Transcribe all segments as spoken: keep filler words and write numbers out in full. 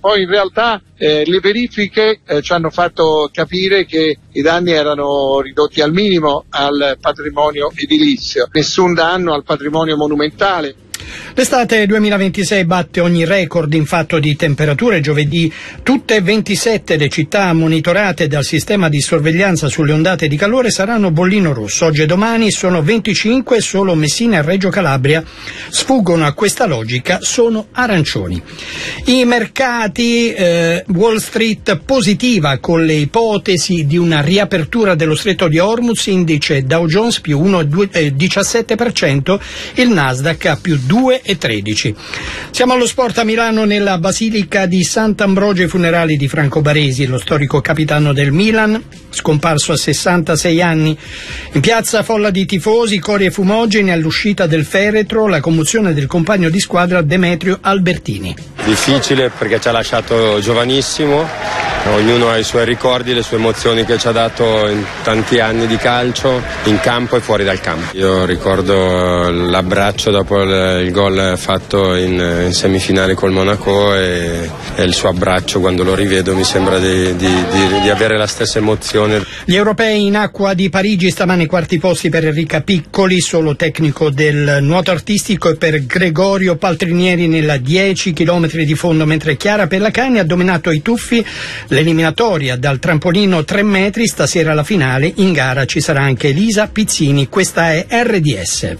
Poi in realtà eh, le verifiche eh, ci hanno fatto capire che i danni erano ridotti al minimo al patrimonio edilizio, nessun danno al patrimonio monumentale. L'estate duemilaventisei batte ogni record in fatto di temperature. Giovedì tutte e ventisette le città monitorate dal sistema di sorveglianza sulle ondate di calore saranno bollino rosso. Oggi e domani sono venticinque, solo Messina e Reggio Calabria sfuggono a questa logica, sono arancioni. I mercati, eh, Wall Street positiva con le ipotesi di una riapertura dello stretto di Hormuz, indice Dow Jones più uno virgola diciassette per cento, il Nasdaq a più due virgola tredici. Siamo allo sport a Milano, nella Basilica di Sant'Ambrogio, i funerali di Franco Baresi, lo storico capitano del Milan, scomparso a sessantasei anni. In piazza folla di tifosi, cori e fumogeni all'uscita del feretro, la commozione del compagno di squadra Demetrio Albertini. Difficile perché ci ha lasciato giovanissimo, ognuno ha i suoi ricordi, le sue emozioni che ci ha dato in tanti anni di calcio, in campo e fuori dal campo. Io ricordo l'abbraccio dopo il, il gol fatto in, in semifinale col Monaco e, e il suo abbraccio quando lo rivedo mi sembra di, di, di, di avere la stessa emozione. Gli europei in acqua di Parigi, stamani quarti posti per Enrica Piccoli, solo tecnico del nuoto artistico, e per Gregorio Paltrinieri nella dieci chilometri di fondo, mentre Chiara Pellacani ha dominato i tuffi. L'eliminatoria dal trampolino tre metri, stasera la finale, in gara ci sarà anche Elisa Pizzini. Questa è R D S.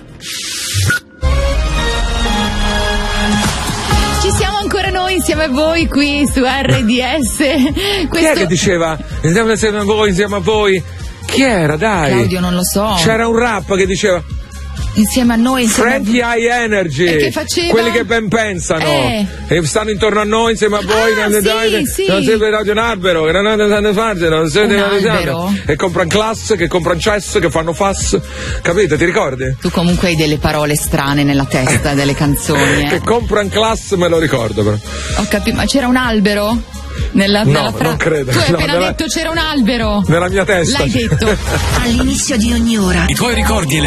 Ci siamo ancora noi insieme a voi qui su R D S. Questo... Chi è che diceva insieme a voi, insieme a voi? Chi era, dai? Claudio, non lo so. C'era un rap che diceva insieme a noi, insieme Frankie a... High Energy, e che faceva? Quelli che ben pensano eh. e stanno intorno a noi insieme a voi, ah, non, sì, dai, sì. non siete radio un albero, che non sanno farsi, non siete un albero? E comprano classe, che comprano cesso, che fanno fas, capite, ti ricordi? Tu comunque hai delle parole strane nella testa delle canzoni, eh. Che comprano classe, me lo ricordo però. Ho capito, ma c'era un albero? Nella, no, nella fra... non credo. Tu hai no, appena nella... detto c'era un albero. Nella mia testa. L'hai detto. All'inizio di ogni ora. I tuoi ricordi e le